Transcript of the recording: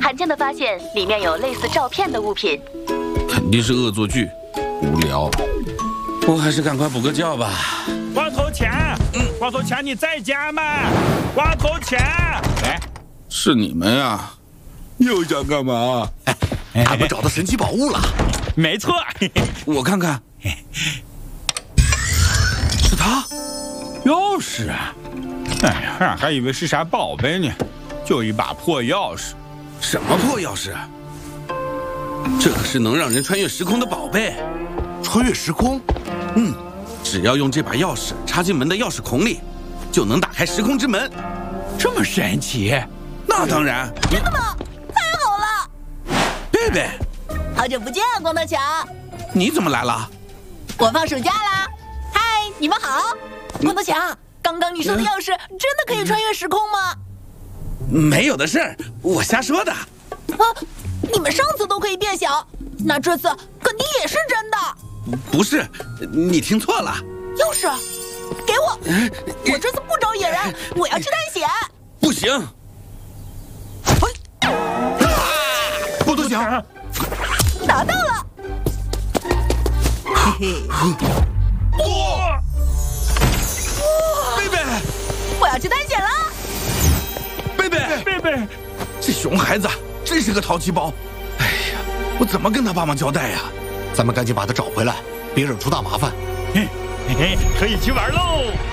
罕见的发现里面有类似照片的物品， 肯定是恶作剧，无聊。我还是赶快补个觉吧。 光头强，光头强，你在家吗？光头强，哎， 是你们呀？又想干嘛？ 他们找到神奇宝物了。 没错， 我看看，是他， 钥匙啊！哎呀，还以为是啥宝贝呢，就一把破钥匙。 什么破钥匙？这可是能让人穿越时空的宝贝。 穿越时空？ 只要用这把钥匙插进门的钥匙孔里，就能打开时空之门。 这么神奇？ 那当然。 真的吗？太好了！ 贝贝， 好久不见，光头强。 你怎么来了？ 我放暑假啦！嗨，你们好。光头强，刚刚你说的钥匙真的可以穿越时空吗？ 没有的事儿，我瞎说的。 啊，你们上次都可以变小，那这次肯定也是真的。 不是，你听错了。 钥匙，给我！我这次不招野人，我要去探险。 不行。 光头强， 拿到了。嘿嘿。 哇！ 贝贝， 我要去探险了。 贝贝， 贝贝， 这熊孩子真是个淘气包。哎呀，我怎么跟他爸妈交代呀？ 咱们赶紧把他找回来，别惹出大麻烦。 嘿嘿嘿，可以去玩喽！